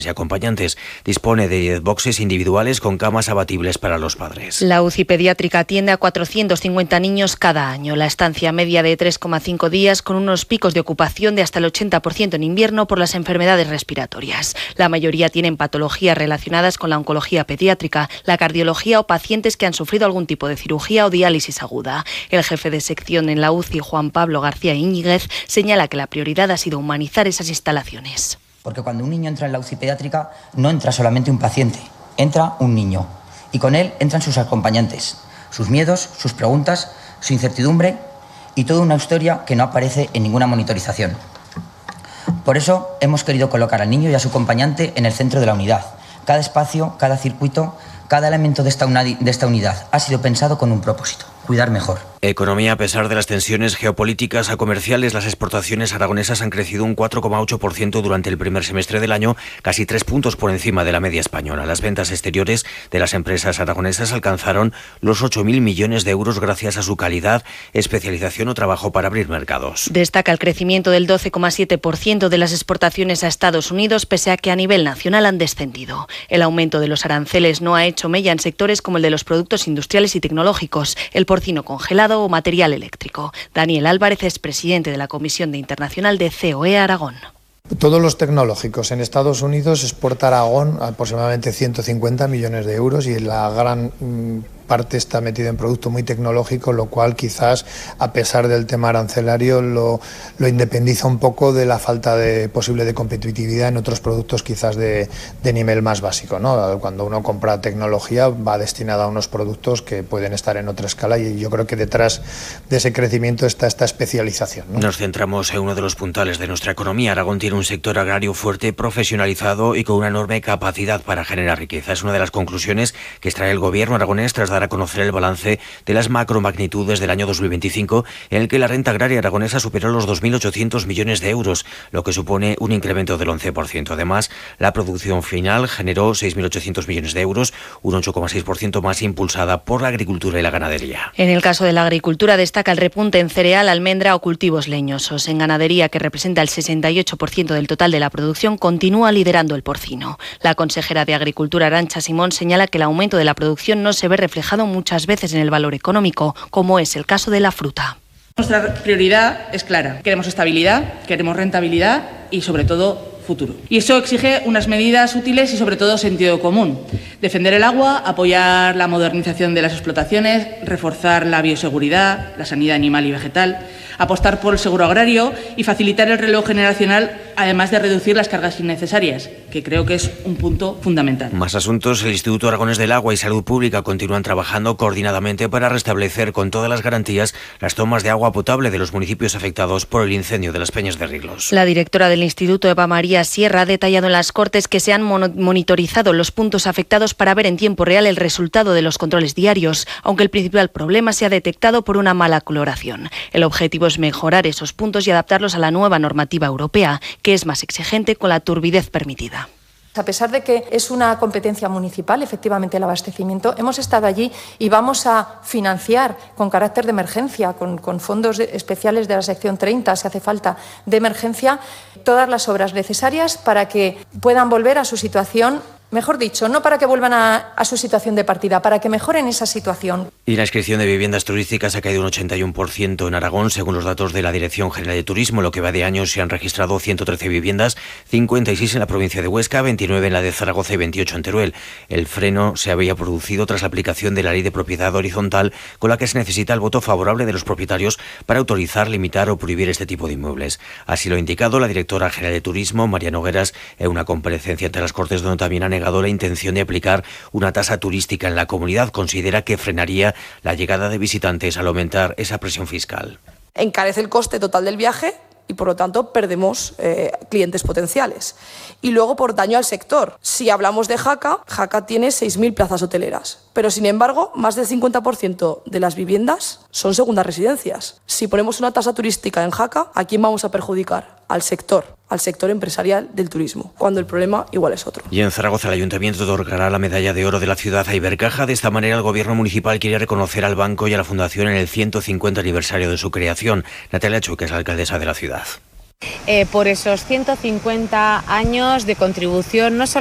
y acompañantes. Dispone de 10 boxes individuales con camas abatibles para los padres. La UCI pediátrica atiende a 450 niños cada año. La estancia media de 3,5 días con unos picos de ocupación de hasta el 80% en invierno por las enfermedades respiratorias. La mayoría tienen patologías relacionadas con la oncología pediátrica, la cardiología o pacientes que han sufrido algún tipo de cirugía o diálisis aguda. El jefe de sección en la UCI, Juan Pablo García Íñiguez, señala que la prioridad ha sido humanizar esas instalaciones. Porque cuando un niño entra en la UCI pediátrica no entra solamente un paciente, entra un niño. Y con él entran sus acompañantes, sus miedos, sus preguntas, su incertidumbre y toda una historia que no aparece en ninguna monitorización. Por eso hemos querido colocar al niño y a su acompañante en el centro de la unidad. Cada espacio, cada circuito, cada elemento de esta unidad ha sido pensado con un propósito: cuidar mejor. Economía. A pesar de las tensiones geopolíticas a comerciales, las exportaciones aragonesas han crecido un 4,8% durante el primer semestre del año, casi 3 puntos por encima de la media española. Las ventas exteriores de las empresas aragonesas alcanzaron los 8.000 millones de euros gracias a su calidad, especialización o trabajo para abrir mercados. Destaca el crecimiento del 12,7% de las exportaciones a Estados Unidos, pese a que a nivel nacional han descendido. El aumento de los aranceles no ha hecho mella en sectores como el de los productos industriales y tecnológicos, el porcino congelado o material eléctrico. Daniel Álvarez es presidente de la Comisión Internacional de COE Aragón. Todos los tecnológicos en Estados Unidos exporta Aragón aproximadamente 150 millones de euros y la gran parte está metida en producto muy tecnológico, lo cual quizás, a pesar del tema arancelario, lo independiza un poco de la falta de posible de competitividad en otros productos quizás de nivel más básico, ¿no? Cuando uno compra tecnología va destinada a unos productos que pueden estar en otra escala y yo creo que detrás de ese crecimiento está esta especialización, ¿no? Nos centramos en uno de los puntales de nuestra economía. Aragón tiene un sector agrario fuerte, profesionalizado y con una enorme capacidad para generar riqueza. Es una de las conclusiones que extrae el gobierno aragonés tras dar a conocer el balance de las macromagnitudes del año 2025, en el que la renta agraria aragonesa superó los 2.800 millones de euros, lo que supone un incremento del 11%. Además, la producción final generó 6.800 millones de euros, un 8,6% más, impulsada por la agricultura y la ganadería. En el caso de la agricultura destaca el repunte en cereal, almendra o cultivos leñosos. En ganadería, que representa el 68% del total de la producción, continúa liderando el porcino. La consejera de Agricultura, Arantxa Simón, señala que el aumento de la producción no se ve reflejado muchas veces en el valor económico, como es el caso de la fruta. Nuestra prioridad es clara. Queremos estabilidad, queremos rentabilidad y, sobre todo, futuro. Y eso exige unas medidas útiles y, sobre todo, sentido común. Defender el agua, apoyar la modernización de las explotaciones, reforzar la bioseguridad, la sanidad animal y vegetal, apostar por el seguro agrario y facilitar el relevo generacional, además de reducir las cargas innecesarias, que creo que es un punto fundamental. Más asuntos. El Instituto Aragonés del Agua y Salud Pública continúan trabajando coordinadamente para restablecer con todas las garantías las tomas de agua potable de los municipios afectados por el incendio de las Peñas de Riglos. La directora del Instituto, Eva María Sierra, ha detallado en las Cortes que se han monitorizado los puntos afectados para ver en tiempo real el resultado de los controles diarios, aunque el principal problema se ha detectado por una mala coloración. El objetivo es mejorar esos puntos y adaptarlos a la nueva normativa europea, que es más exigente con la turbidez permitida. A pesar de que es una competencia municipal, efectivamente, el abastecimiento, hemos estado allí y vamos a financiar con carácter de emergencia, con fondos especiales de la sección 30, si hace falta, de emergencia, todas las obras necesarias para que puedan volver a su situación. Mejor dicho, no para que vuelvan a su situación de partida, para que mejoren esa situación. Y la inscripción de viviendas turísticas ha caído un 81% en Aragón, según los datos de la Dirección General de Turismo. Lo que va de año se han registrado 113 viviendas, 56 en la provincia de Huesca, 29 en la de Zaragoza y 28 en Teruel. El freno se había producido tras la aplicación de la Ley de Propiedad Horizontal, con la que se necesita el voto favorable de los propietarios para autorizar, limitar o prohibir este tipo de inmuebles. Así lo ha indicado la directora general de Turismo, María Nogueras, en una comparecencia ante las Cortes, donde también ha negado la intención de aplicar una tasa turística en la comunidad. Considera que frenaría la llegada de visitantes al aumentar esa presión fiscal. Encarece el coste total del viaje y, por lo tanto, perdemos clientes potenciales. Y luego, por daño al sector. Si hablamos de Jaca, Jaca tiene 6.000 plazas hoteleras, pero, sin embargo, más del 50% de las viviendas son segundas residencias. Si ponemos una tasa turística en Jaca, ¿a quién vamos a perjudicar? Al sector empresarial del turismo, cuando el problema igual es otro. Y en Zaragoza el Ayuntamiento otorgará la medalla de oro de la ciudad a Ibercaja. De esta manera el Gobierno municipal quiere reconocer al banco y a la Fundación en el 150 aniversario de su creación. Natalia Chu, que es la alcaldesa de la ciudad. por esos 150 años de contribución no solo